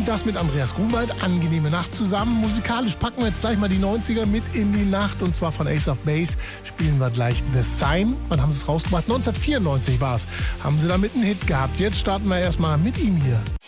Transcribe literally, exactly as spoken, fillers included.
Und das mit Andreas Grunwald. Angenehme Nacht zusammen. Musikalisch packen wir jetzt gleich mal die neunziger mit in die Nacht. Und zwar von Ace of Base spielen wir gleich The Sign. Wann haben sie es rausgebracht? neunzehnhundertvierundneunzig war es. Haben sie damit einen Hit gehabt. Jetzt starten wir erstmal mit ihm hier.